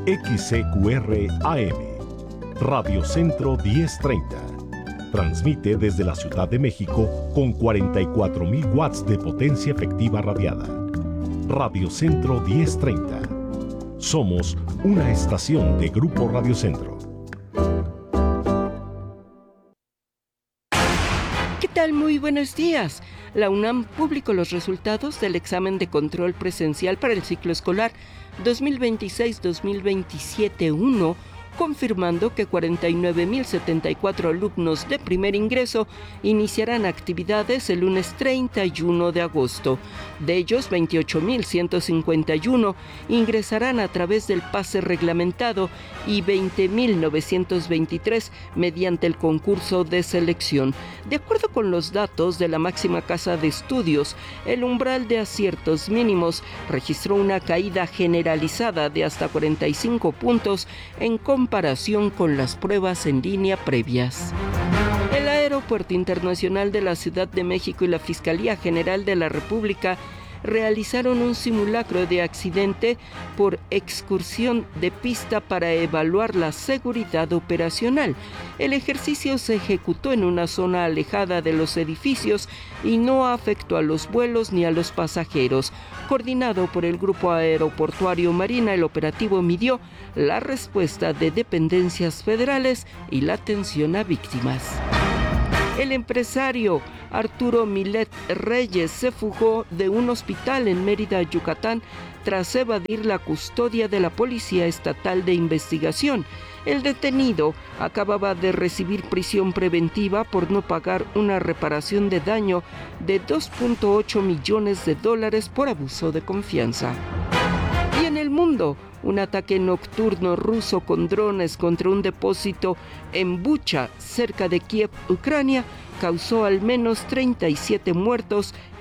XCQR AM, Radio Centro 1030. Transmite desde la Ciudad de México con 44.000 watts de potencia efectiva radiada. Radio Centro 1030. Somos una estación de Grupo Radio Centro. ¿Qué tal? Muy buenos días. La UNAM publicó los resultados del examen de control presencial para el ciclo escolar 2026-2027-1, confirmando que 49.074 alumnos de primer ingreso iniciarán actividades el lunes 31 de agosto. De ellos, 28.151 ingresarán a través del pase reglamentado y 20.923 mediante el concurso de selección. De acuerdo con los datos de la máxima casa de estudios, el umbral de aciertos mínimos registró una caída generalizada de hasta 45 puntos en comparación con las pruebas en línea previas. El Aeropuerto Internacional de la Ciudad de México y la Fiscalía General de la República realizaron un simulacro de accidente por excursión de pista para evaluar la seguridad operacional. El ejercicio se ejecutó en una zona alejada de los edificios y no afectó a los vuelos ni a los pasajeros. Coordinado por el Grupo Aeroportuario Marina, el operativo midió la respuesta de dependencias federales y la atención a víctimas. El empresario Arturo Milet Reyes se fugó de un hospital en Mérida, Yucatán, tras evadir la custodia de la Policía Estatal de Investigación. El detenido acababa de recibir prisión preventiva por no pagar una reparación de daño de $2.8 millones por abuso de confianza. Y en el mundo, un ataque nocturno ruso con drones contra un depósito en Bucha, cerca de Kiev, Ucrania, causó al menos 37 muertos